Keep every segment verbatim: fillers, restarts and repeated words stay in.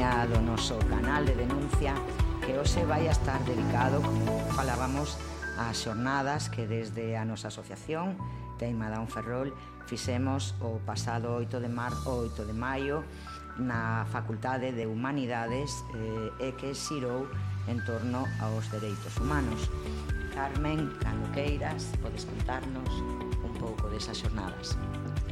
sintonía do noso canal de denuncia, que hoxe vai a estar dedicado, como falábamos, ás xornadas que desde a nosa asociación Teima Down Ferrol fixemos o pasado oito de marzo, oito de maio na Facultade de Humanidades eh, e que xirou en torno aos dereitos humanos. Carmen, cando queiras, podes contarnos un pouco desas xornadas.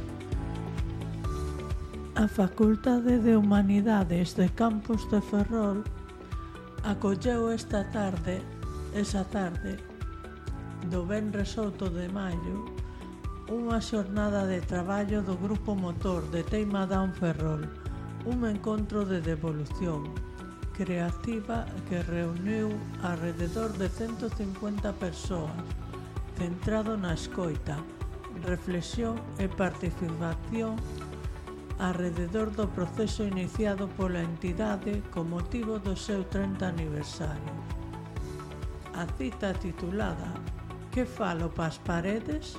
A Facultade de Humanidades de Campus de Ferrol acolleu esta tarde, esa tarde, do venres oito de maio, unha xornada de traballo do Grupo Motor de Teima Down Ferrol, un encontro de devolución creativa que reuniu alrededor de ciento cincuenta persoas, centrado na escoita, reflexión e participación alrededor do proceso iniciado pola entidade con motivo do seu trinta aniversario. A cita titulada "Que falo pas paredes?"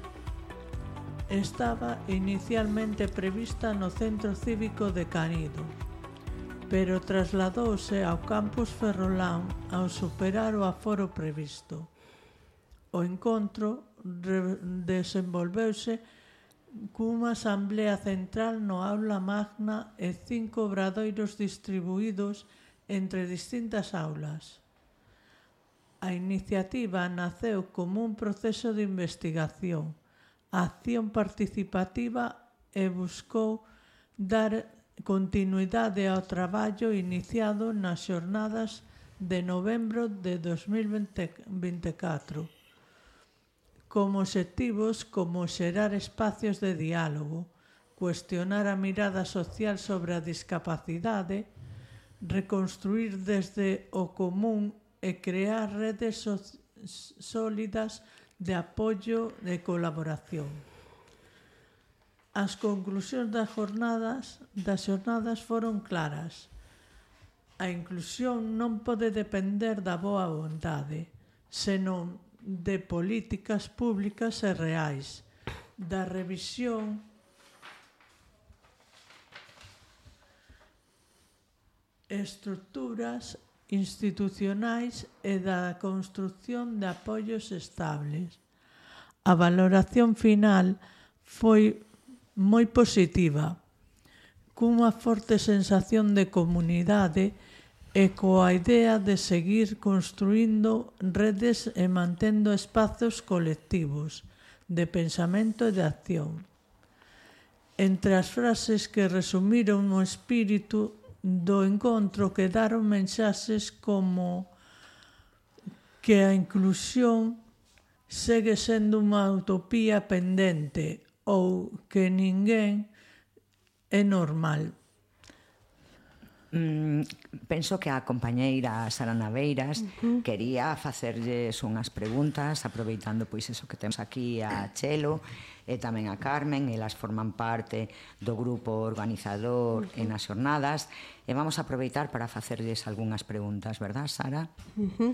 estaba inicialmente prevista no Centro Cívico de Canido, pero trasladouse ao campus ferrolán ao superar o aforo previsto. O encontro desenvolveuse cunha asamblea central no aula magna e cinco obradoiros distribuídos entre distintas aulas. A iniciativa naceu como un proceso de investigación, acción participativa e buscou dar continuidade ao traballo iniciado nas xornadas de novembro de dos mil vinte-catro, como obxectivos como xerar espacios de diálogo, cuestionar a mirada social sobre a discapacidade, reconstruir desde o común e crear redes so- sólidas de apoio e colaboración. As conclusións das jornadas, das xornadas foron claras. A inclusión non pode depender da boa vontade, senón de políticas públicas e reais, da revisión estruturas institucionais e da construción de apoios estables. A valoración final foi moi positiva, cunha forte sensación de comunidade e coa idea de seguir construindo redes e mantendo espazos colectivos de pensamento e de acción. Entre as frases que resumiron o espírito do encontro quedaron mensaxes como que a inclusión segue sendo unha utopía pendente ou que ninguén é normal. Mm, penso que a compañeira Sara Naveiras uh-huh. quería facerlles unhas preguntas, aproveitando pois eso que temos aquí a Chelo e tamén a Carmen, elas forman parte do grupo organizador uh-huh. en as xornadas, e vamos a aproveitar para facerlles algunhas preguntas, verdad, Sara? Uh-huh.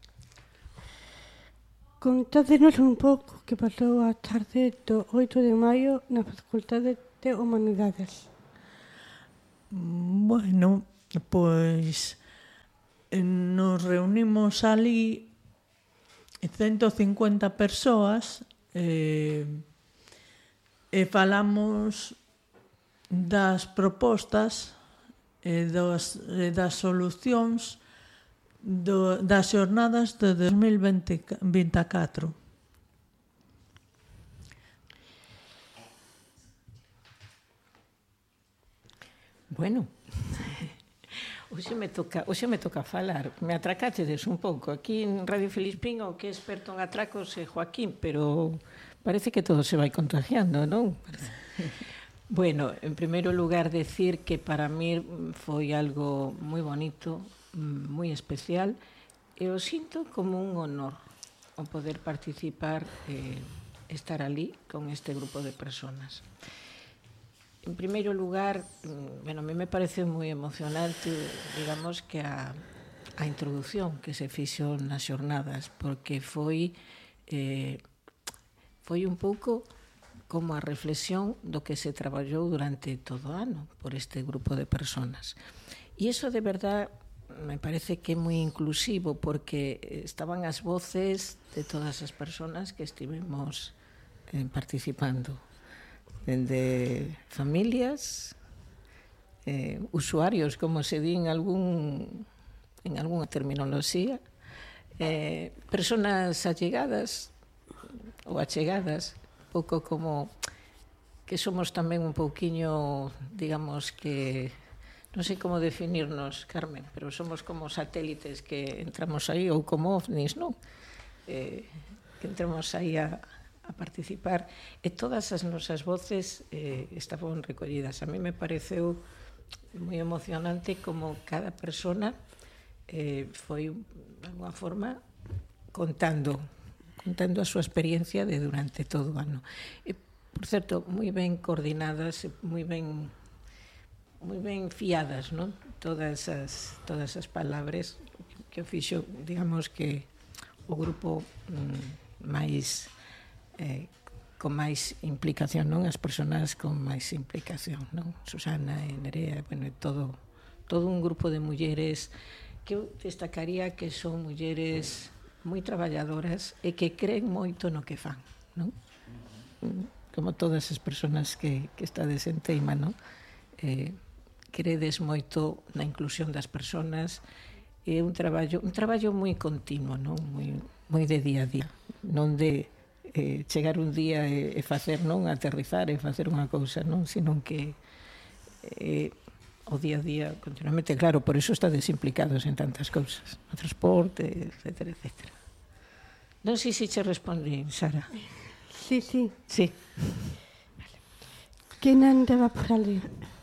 Contádenos un pouco que pasou a tarde do oito de maio na Facultade de Humanidades. Bueno, pois nos reunimos ali ciento cincuenta persoas e, e falamos das propostas e das, e das solucións do, das xornadas de dos mil vinte-catro. Bueno, hoxe me toca, hoxe me toca falar. Me atracachedes un pouco. Aquí en Radio Filispín o que é experto en atracos é Joaquín, pero parece que todo se vai contagiando, non? Bueno, en primeiro lugar, decir que para mí foi algo moi bonito, moi especial, e o sinto como un honor o poder participar e estar ali con este grupo de personas. En primeiro lugar, bueno, a mí me parece moi emocionante, digamos, que a, a introducción que se fixo nas xornadas, porque foi eh, foi un pouco como a reflexión do que se traballou durante todo o ano por este grupo de personas. E iso de verdad me parece que é moi inclusivo, porque estaban as voces de todas as persoas que estivemos eh, participando, dende familias, eh, usuarios, como se di en algún en algunha terminoloxía, eh, personas allegadas ou achegadas, pouco como que somos tamén un pouquiño, digamos que, non sei como definirnos, Carmen, pero somos como satélites que entramos aí, ou como ovnis, non? Eh, que entramos aí a, a participar, e todas as nosas voces eh, estaban recollidas. A mí me pareceu moi emocionante como cada persona eh, foi, de alguma forma, contando, contando a súa experiencia de durante todo o ano. E, por certo, moi ben coordinadas, moi ben moi ben fiadas, non? Todas as todas as palabras que o fixo, digamos que o grupo mm, máis eh, con máis implicación, non? As persoas con máis implicación, non? Susana e Nerea, bueno, todo todo un grupo de mulleres que eu destacaría que son mulleres moi traballadoras e que creen moito no que fan, non? Como todas as persoas que, que estades en Teima, non? Eh, credes moito na inclusión das persoas, é un traballo un traballo moi continuo, non? Moi, moi de día a día, non de eh, chegar un día e, e facer, non? Aterrizar e facer unha cousa, non? Sino que eh, o día a día continuamente, claro, por iso estades implicados en tantas cousas, no transporte, etcétera, etcétera. Non sei se che respondí, Sara. Sí, sí. Sí. ¿Quién andaba por ali?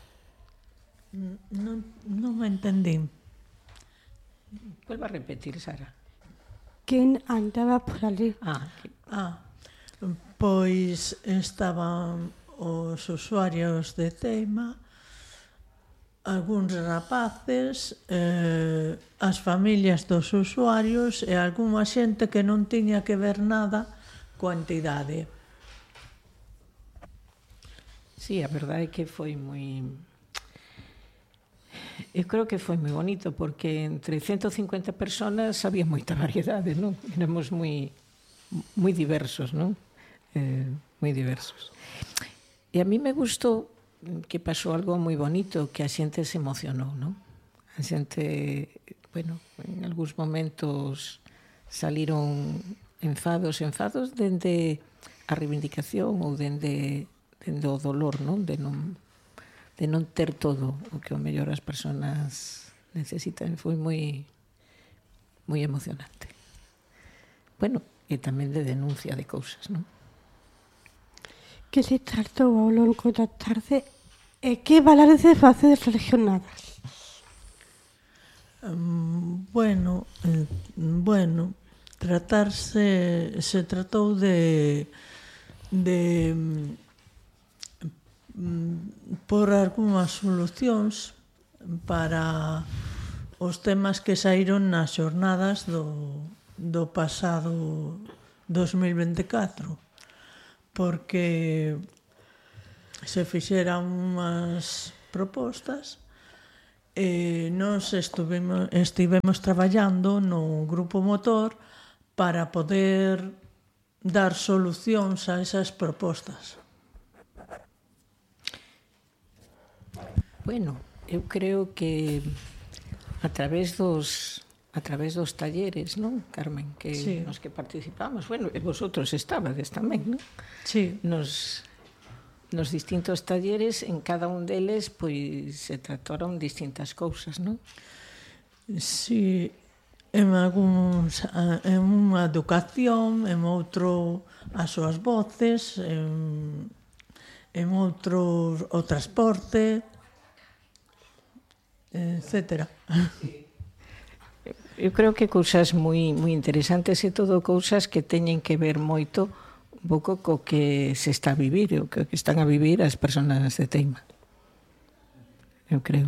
Non, non me entendín. Vuelva a repetir, Sara. ¿Quién andaba por ali? Ah, que... Ah, pois estaban os usuarios de Teima, algúns rapaces, eh, as familias dos usuarios e algunha xente que non tiña que ver nada coa entidade. Sí, a verdade é que foi moi... Eu creo que foi moi bonito, porque entre ciento cincuenta personas había moita variedade, non? Éramos moi, moi diversos, non? Eh, moi diversos. E a mí me gustou que pasou algo moi bonito, que a xente se emocionou, non? A xente, bueno, en algúns momentos saliron enfados, enfados dende a reivindicación ou dende, dende o dolor, non? De non de non ter todo o que o mellor as persoas necesitan. Foi moi moi emocionante. Bueno, e tamén de denuncia de cousas, non? Que se tratou ao longo da tarde e que balance face das regionadas? Um, bueno, eh, bueno, tratarse, se tratou de de mm, por algunhas solucións para os temas que saíron nas xornadas do, do pasado dos mil veinticuatro, porque se fixeran unhas propostas e nós estuvemos, estivemos traballando no grupo motor para poder dar solucións a esas propostas. Bueno, eu creo que a través dos a través dos talleres, non, Carmen, que sí. nos que participamos, bueno, e vosotros estabades tamén, non? Sí. Nos nos distintos talleres, en cada un deles, pois se trataron distintas cousas, non? Sí, en algúns, en unha educación, en outro as súas voces, en, en outro o transporte, etcétera. Eu creo que cousas moi moi interesantes e todo cousas que teñen que ver moito un pouco co que se está a vivir, o que están a vivir as persoas de Teima. Eu creo.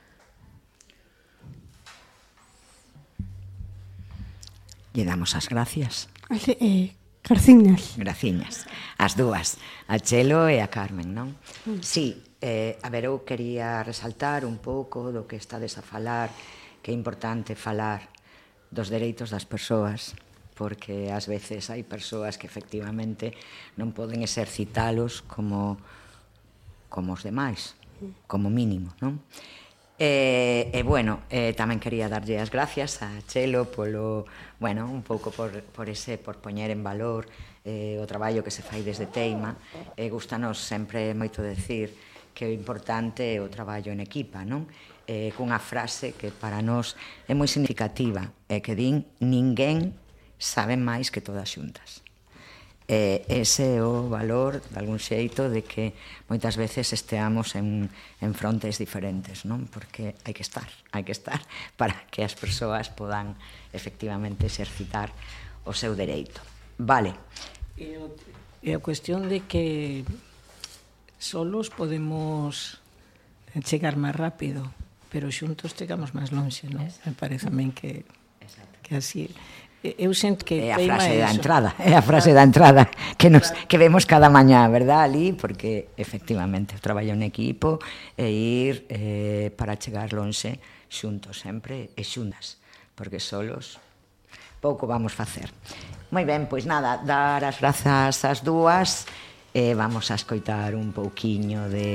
Lle damos as gracias. Así, eh, Garciñas. Graciñas. As dúas, a Chelo e a Carmen, non? Sí, Eh, a ver, eu quería resaltar un pouco do que estades a falar, que é importante falar dos dereitos das persoas, porque ás veces hai persoas que efectivamente non poden exercitalos como, como os demais, como mínimo, non? E, e bueno, eh, tamén quería darlle as gracias a Chelo polo, bueno, un pouco por, por ese, por poñer en valor eh, o traballo que se fai desde Teima. E gustanos sempre moito decir que o importante é o traballo en equipa, non? Eh, cunha frase que para nós é moi significativa, e que din: ninguén sabe máis que todas xuntas. Eh, ese é o valor, de algún xeito, de que moitas veces esteamos en, en frontes diferentes, non? Porque hai que estar, hai que estar para que as persoas podan efectivamente exercitar o seu dereito. Vale. E, o, e a cuestión de que solos podemos chegar máis rápido, pero xuntos chegamos máis lonxe, non? Me parece a min que, que así... Eu sinto que é a frase da entrada, é a frase da entrada que nos que vemos cada mañá, verdad, ali, porque efectivamente o traballo en equipo e ir eh, para chegar lonxe xuntos sempre e xuntas, porque solos pouco vamos facer. Moi ben, pois nada, dar as grazas ás dúas e vamos a escoitar un pouquiño de